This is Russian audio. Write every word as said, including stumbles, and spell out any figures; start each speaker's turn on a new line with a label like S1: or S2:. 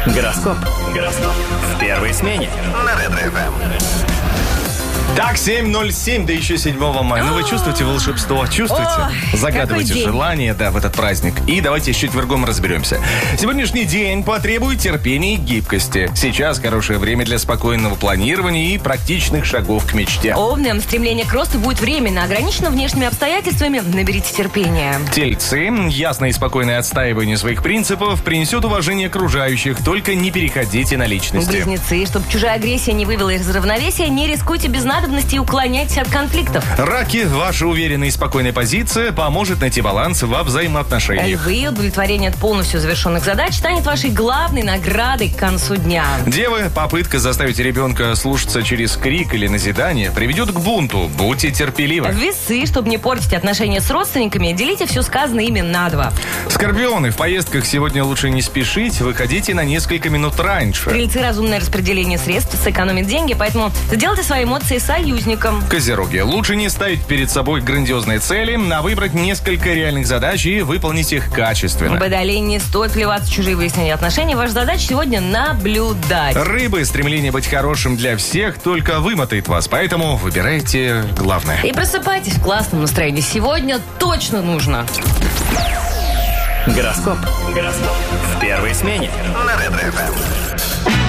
S1: Гороскоп. Гороскоп. В первой смене. На Ретро-ФМ.
S2: Так, семь ноль семь, да еще седьмого мая. Ну, вы чувствуете волшебство? Чувствуете?
S3: Ой,
S2: Загадывайте
S3: какой день.
S2: желание, да, в этот праздник. И давайте с четвергом разберемся. Сегодняшний день потребует терпения и гибкости. Сейчас хорошее время для спокойного планирования и практичных шагов к мечте.
S3: Овнам стремление к росту будет временно, ограничено внешними обстоятельствами. Наберите терпения.
S2: Тельцы, ясное и спокойное отстаивание своих принципов принесет уважение окружающих, только не переходите на личности.
S3: Близнецы, чтобы чужая агрессия не вывела из равновесия, не рискуйте без надобности и уклоняйтесь от конфликтов.
S2: Раки, ваша уверенная и спокойная позиция поможет найти баланс во взаимоотношениях.
S3: Львы, удовлетворение от полностью завершенных задач станет вашей главной наградой к концу дня.
S2: Девы, попытка заставить ребенка слушаться через крик или назидание приведет к бунту. Будьте терпеливы.
S3: Весы, чтобы не портить отношения с родственниками, делите все сказанное ими на два.
S2: Скорпионы, в поездках сегодня лучше не спешить, выходите на несколько минут раньше.
S3: Стрельцы, разумное распределение средств сэкономит деньги, поэтому сделайте свои эмоции союзником.
S2: Козероги, лучше не ставить перед собой грандиозные цели, а выбрать несколько реальных задач и выполнить их качественно.
S3: Водолей, не стоит плеваться в чужие выяснения отношений. Ваша задача сегодня наблюдать.
S2: Рыбы, стремление быть хорошим для всех только вымотает вас, поэтому выбирайте главное.
S3: И просыпайтесь в классном настроении. Сегодня точно нужно.
S1: Гороскоп. Гороскоп. В первой смене. На Ретро-ФМ.